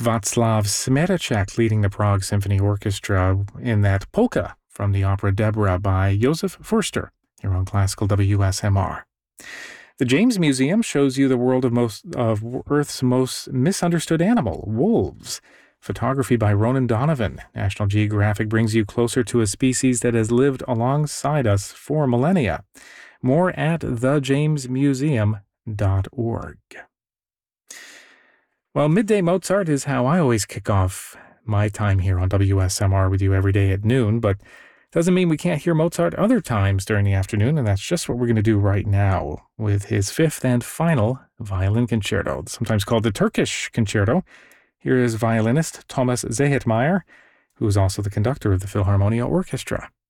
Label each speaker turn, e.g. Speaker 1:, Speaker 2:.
Speaker 1: Václav Smerecek leading the Prague Symphony Orchestra in that polka from the opera Deborah by Josef Förster here on Classical WSMR. The James Museum shows you the world of Earth's most misunderstood animal, wolves. Photography by Ronan Donovan. National Geographic brings you closer to a species that has lived alongside us for millennia. More at thejamesmuseum.org. Well, Midday Mozart is how I always kick off my time here on WSMR with you every day at noon, but doesn't mean we can't hear Mozart other times during the afternoon, and that's just what we're going to do right now with his fifth and final violin concerto, sometimes called the Turkish Concerto. Here is violinist Thomas Zehetmeier, who is also the conductor of the Philharmonia Orchestra.